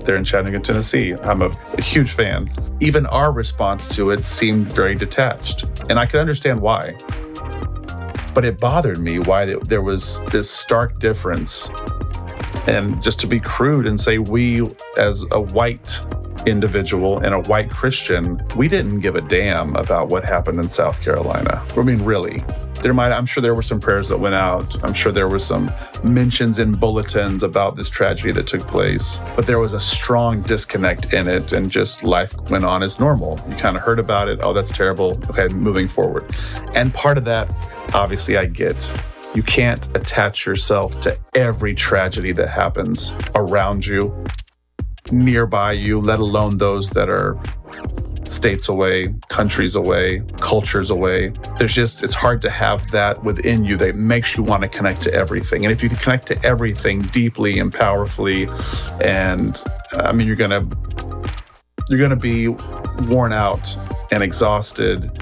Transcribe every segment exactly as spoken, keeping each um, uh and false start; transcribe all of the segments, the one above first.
there in Chattanooga, Tennessee. I'm a, a huge fan. Even our response to it seemed very detached, and I could understand why. But it bothered me why there was this stark difference. And just to be crude and say we, as a white individual and a white Christian, we didn't give a damn about what happened in South Carolina. I mean, really. There might, I'm sure there were some prayers that went out. I'm sure there were some mentions in bulletins about this tragedy that took place. But there was a strong disconnect in it, and just life went on as normal. You kind of heard about it. Oh, that's terrible. Okay, moving forward. And part of that, obviously, I get. You can't attach yourself to every tragedy that happens around you, nearby you, let alone those that are states away, countries away, cultures away. There's just, it's hard to have that within you that makes you want to connect to everything. And if you can connect to everything deeply and powerfully, and I mean, you're going to, you're going to be worn out and exhausted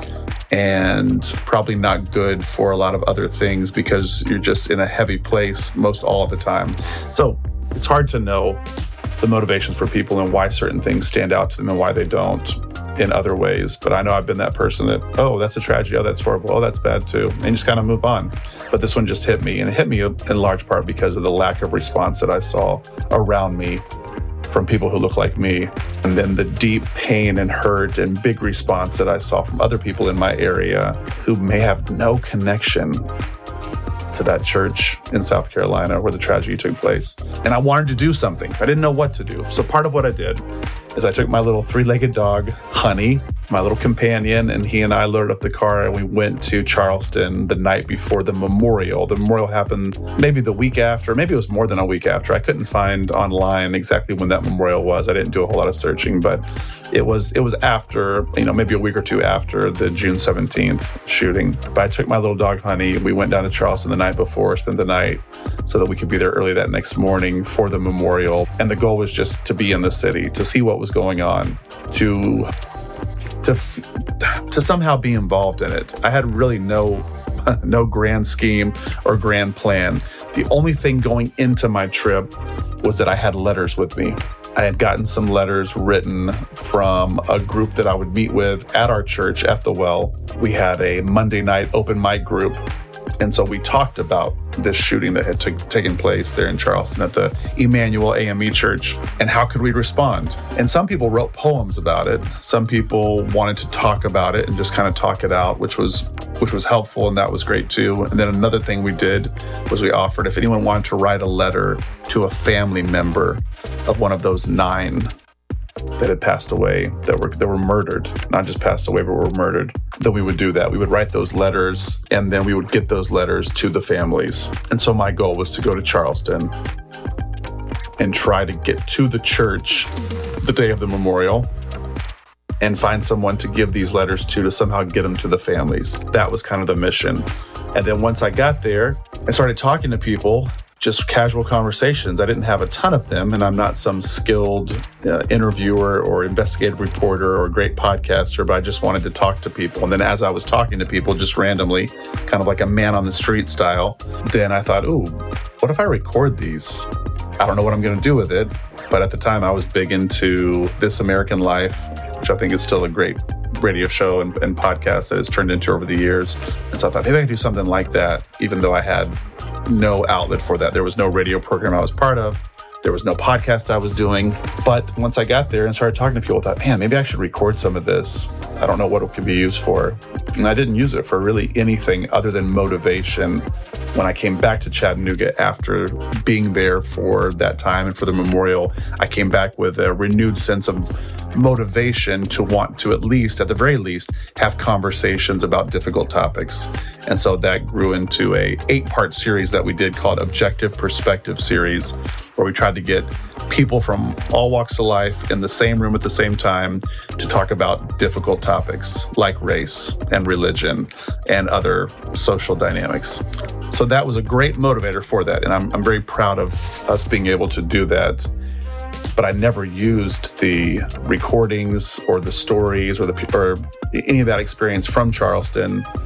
and probably not good for a lot of other things because you're just in a heavy place most all of the time. So it's hard to know the motivations for people and why certain things stand out to them and why they don't in other ways. But I know I've been that person that, oh, that's a tragedy. Oh, that's horrible. Oh, that's bad too. And just kind of move on. But this one just hit me, and it hit me in large part because of the lack of response that I saw around me from people who look like me. And then the deep pain and hurt and big response that I saw from other people in my area who may have no connection to that church in South Carolina where the tragedy took place. And I wanted to do something. I didn't know what to do. So part of what I did is I took my little three-legged dog, Honey, my little companion, and he and I loaded up the car and we went to Charleston the night before the memorial. The memorial happened maybe the week after, maybe it was more than a week after. I couldn't find online exactly when that memorial was. I didn't do a whole lot of searching, but it was it was after, you know, maybe a week or two after the June seventeenth shooting. But I took my little dog, Honey. We went down to Charleston the night before, spent the night so that we could be there early that next morning for the memorial. And the goal was just to be in the city, to see what was going on, to to to somehow be involved in it. I had really no no grand scheme or grand plan. The only thing going into my trip was that I had letters with me. I had gotten some letters written from a group that I would meet with at our church at the Well. We had a Monday night open mic group. And so we talked about this shooting that had t- taken place there in Charleston at the Emmanuel A M E Church, and how could we respond? And some people wrote poems about it. Some people wanted to talk about it and just kind of talk it out, which was which was helpful, and that was great too. And then another thing we did was we offered if anyone wanted to write a letter to a family member of one of those nine that had passed away, that were that were murdered, not just passed away, but were murdered, that we would do that. We would write those letters, and then we would get those letters to the families. And so my goal was to go to Charleston and try to get to the church the day of the memorial and find someone to give these letters to, to somehow get them to the families. That was kind of the mission. And then once I got there, I started talking to people, just casual conversations. I didn't have a ton of them, and I'm not some skilled uh, interviewer or investigative reporter or great podcaster, but I just wanted to talk to people. And then as I was talking to people just randomly, kind of like a man on the street style, then I thought, ooh, what if I record these? I don't know what I'm going to do with it, but at the time I was big into This American Life, which I think is still a great radio show and, and podcast that it's turned into over the years. And so I thought maybe I could do something like that, even though I had no outlet for that. There was no radio program I was part of. There was no podcast I was doing. But once I got there and started talking to people, I thought, man, maybe I should record some of this. I don't know what it could be used for. And I didn't use it for really anything other than motivation. When I came back to Chattanooga after being there for that time and for the memorial, I came back with a renewed sense of motivation to want to at least, at the very least, have conversations about difficult topics. And so that grew into a eight-part series that we did called Objective Perspective Series, where we tried to get people from all walks of life in the same room at the same time to talk about difficult topics like race and religion and other social dynamics. So that was a great motivator for that. And I'm, I'm very proud of us being able to do that. But I never used the recordings or the stories or the or any of that experience from Charleston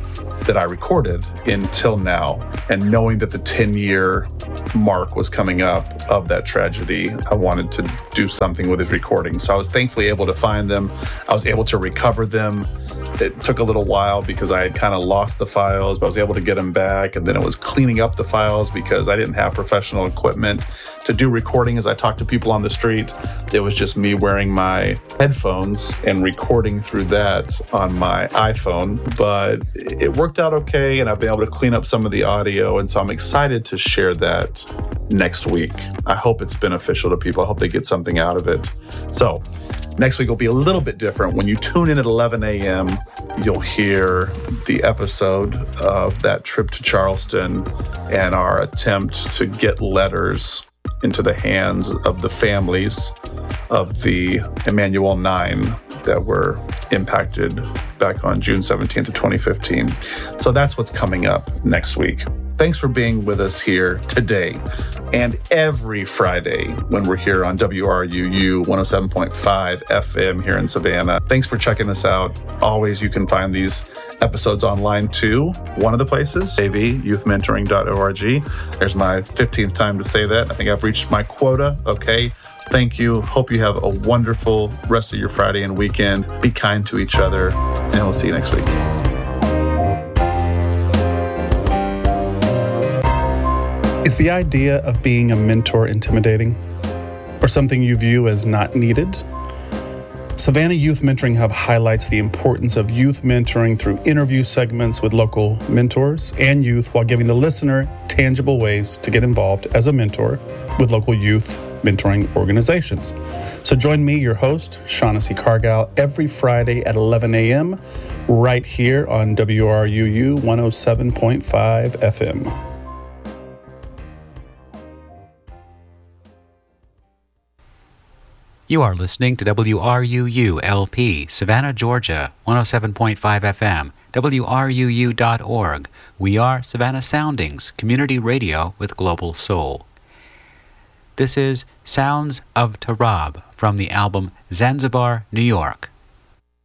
that I recorded until now. And knowing that the ten-year mark was coming up of that tragedy, I wanted to do something with his recordings. So I was thankfully able to find them. I was able to recover them. It took a little while because I had kind of lost the files, but I was able to get them back. And then it was cleaning up the files because I didn't have professional equipment to do recording as I talked to people on the street. It was just me wearing my headphones and recording through that on my iPhone. But it worked out okay, and I've been able to clean up some of the audio. And so I'm excited to share that next week. I hope it's beneficial to people. I hope they get something out of it. So next week will be a little bit different. When you tune in at eleven a.m., you'll hear the episode of that trip to Charleston and our attempt to get letters into the hands of the families of the Emanuel Nine that were impacted back on June seventeenth of twenty fifteen. So that's what's coming up next week. Thanks for being with us here today and every Friday when we're here on W R U U one oh seven point five F M here in Savannah. Thanks for checking us out. Always, you can find these episodes online too. One of the places, A V, youth mentoring dot org. There's my fifteenth time to say that. I think I've reached my quota. Okay. Thank you. Hope you have a wonderful rest of your Friday and weekend. Be kind to each other, and we'll see you next week. Is the idea of being a mentor intimidating, or something you view as not needed? Savannah Youth Mentoring Hub highlights the importance of youth mentoring through interview segments with local mentors and youth, while giving the listener tangible ways to get involved as a mentor with local youth mentoring organizations. So join me, your host, Shaughnessy Cargile, every Friday at eleven a.m. right here on W R U U one oh seven point five F M. You are listening to W R U U L P, Savannah, Georgia, one oh seven point five F M, W R U U dot org. We are Savannah Soundings, community radio with global soul. This is Sounds of Tarab from the album Zanzibar, New York.